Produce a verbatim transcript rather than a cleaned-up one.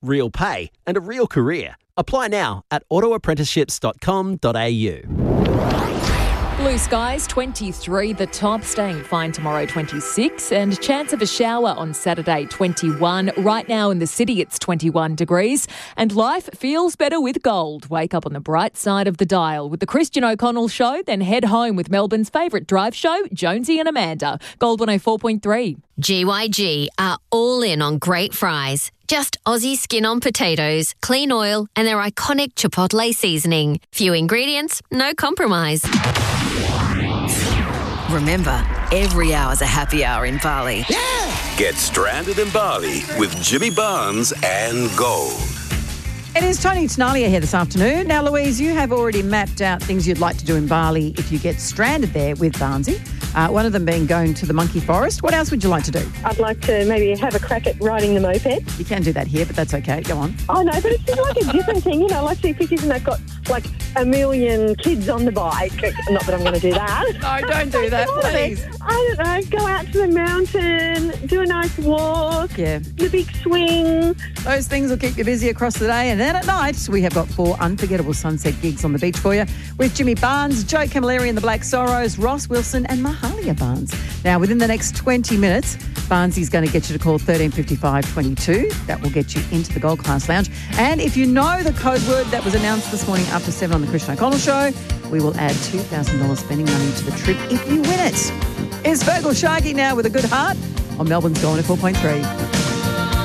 real pay and a real career. Apply now at auto apprenticeships dot com dot a u. Blue skies, twenty-three, the top, staying fine tomorrow, twenty-six, and chance of a shower on Saturday, twenty-one. Right now in the city, it's twenty-one degrees, and life feels better with gold. Wake up on the bright side of the dial with the Christian O'Connell Show, then head home with Melbourne's favourite drive show, Jonesy and Amanda. Gold one oh four point three. G Y G are all in on great fries. Just Aussie skin on potatoes, clean oil, and their iconic Chipotle seasoning. Few ingredients, no compromise. Remember, every hour's a happy hour in Bali. Yeah! Get stranded in Bali with Jimmy Barnes and Gold. It is Tony Tenalia here this afternoon. Now, Louise, you have already mapped out things you'd like to do in Bali if you get stranded there with Barnesy. Uh, one of them being going to the monkey forest. What else would you like to do? I'd like to maybe have a crack at riding the moped. You can do that here, but that's okay. Go on. Oh, no, but it's just like a different thing. You know, I like to see pictures and they've got like a million kids on the bike. Not that I'm going to do that. No, don't do that, please. I don't know. Go out to the mountain, do a nice walk. Yeah. The big swing. Those things will keep you busy across the day. And then at night, we have got four unforgettable sunset gigs on the beach for you with Jimmy Barnes, Joe Camilleri and the Black Sorrows, Ross Wilson and Mahalia Barnes. Now, within the next twenty minutes, Barnesy's going to get you to call thirteen fifty-five twenty-two. That will get you into the Gold Class Lounge. And if you know the code word that was announced this morning after seven on the Christian O'Connell Show, we will add two thousand dollars spending money to the trip if you win it. It's Virgil Sharkey now with a good heart on Melbourne's Gold one oh four point three.